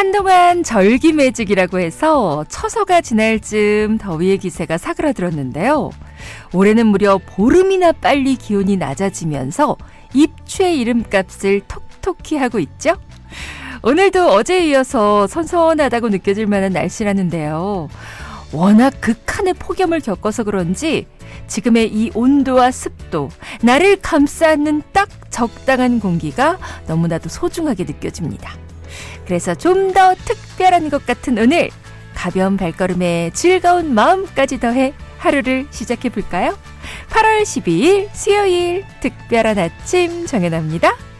한동안 절기매직이라고 해서 처서가 지날 즈음 더위의 기세가 사그라들었는데요. 올해는 무려 보름이나 빨리 기온이 낮아지면서 입추의 이름값을 톡톡히 하고 있죠. 오늘도 어제에 이어서 선선하다고 느껴질 만한 날씨라는데요. 워낙 극한의 폭염을 겪어서 그런지 지금의 이 온도와 습도, 나를 감싸는 딱 적당한 공기가 너무나도 소중하게 느껴집니다. 그래서 좀 더 특별한 것 같은 오늘, 가벼운 발걸음에 즐거운 마음까지 더해 하루를 시작해 볼까요? 8월 12일 수요일 특별한 아침 정연아입니다.